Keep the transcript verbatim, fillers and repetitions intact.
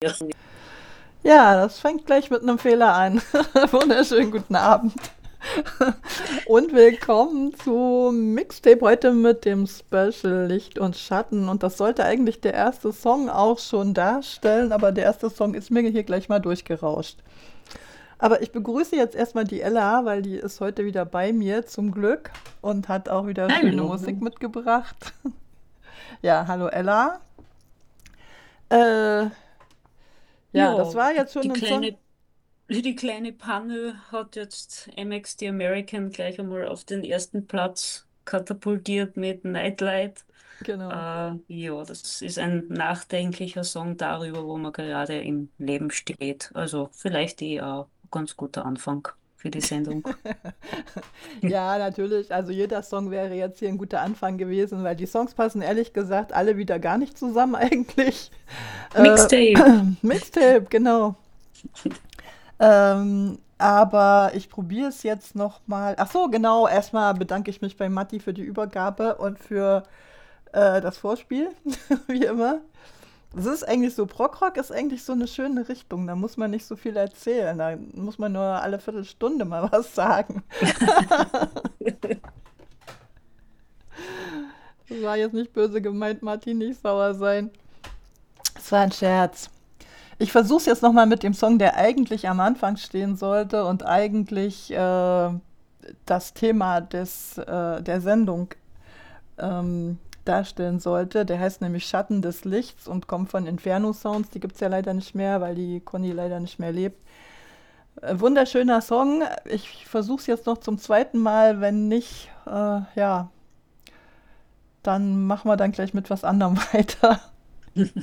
Ja, das fängt gleich mit einem Fehler an. Wunderschönen guten Abend. Und willkommen zu Mixtape heute mit dem Special Licht und Schatten. Und das sollte eigentlich der erste Song auch schon darstellen, aber der erste Song ist mir hier gleich mal durchgerauscht. Aber ich begrüße jetzt erstmal die Ella, weil die ist heute wieder bei mir zum Glück und hat auch wieder schöne Hallo. Musik mitgebracht. Ja, hallo Ella. Äh, ja, das Ja, war jetzt schon die ein Song. kleine, die kleine Panne hat jetzt M X The American gleich einmal auf den ersten Platz katapultiert mit Nightlight. Genau. Äh, ja, das ist ein nachdenklicher Song darüber, wo man gerade im Leben steht. Also vielleicht eh auch ein ganz guter Anfang für die Sendung. Ja, natürlich. Also jeder Song wäre jetzt hier ein guter Anfang gewesen, weil die Songs passen ehrlich gesagt alle wieder gar nicht zusammen eigentlich. Äh, Mixtape. Mixtape, genau. Ähm, aber ich probiere es jetzt noch mal. Ach so, genau. Erstmal bedanke ich mich bei Matti für die Übergabe und für äh, das Vorspiel, wie immer. Es ist eigentlich so, Prog-Rock ist eigentlich so eine schöne Richtung. Da muss man nicht so viel erzählen. Da muss man nur alle Viertelstunde mal was sagen. Das war jetzt nicht böse gemeint, Martin, nicht sauer sein. Es war ein Scherz. Ich versuche es jetzt nochmal mit dem Song, der eigentlich am Anfang stehen sollte und eigentlich äh, das Thema des, äh, der Sendung ähm, darstellen sollte. Der heißt nämlich Schatten des Lichts und kommt von Inferno Sounds. Die gibt es ja leider nicht mehr, weil die Conny leider nicht mehr lebt. Äh, wunderschöner Song. Ich versuche es jetzt noch zum zweiten Mal. Wenn nicht, äh, ja, dann machen wir dann gleich mit was anderem weiter.